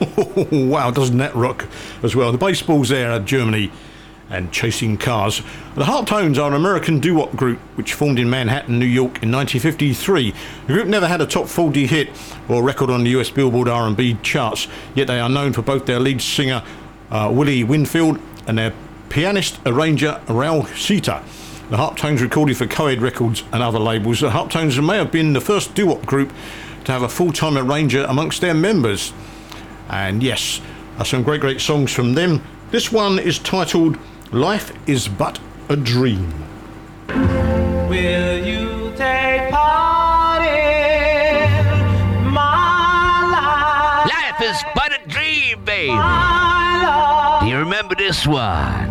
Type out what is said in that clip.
Wow, doesn't that rock as well? The Baseballs there are Germany and Chasing Cars. The Harptones are an American doo-wop group which formed in Manhattan, New York in 1953. The group never had a top 40 hit or record on the US Billboard R&B charts, yet they are known for both their lead singer Willie Winfield and their pianist arranger Raul Sita. The Harptones recorded for Coed Records and other labels. The Harptones may have been the first doo-wop group to have a full-time arranger amongst their members. And yes, some great songs from them. This one is titled Life is But a Dream. Will you take part in my life? Life is but a dream, baby. Do you remember this one?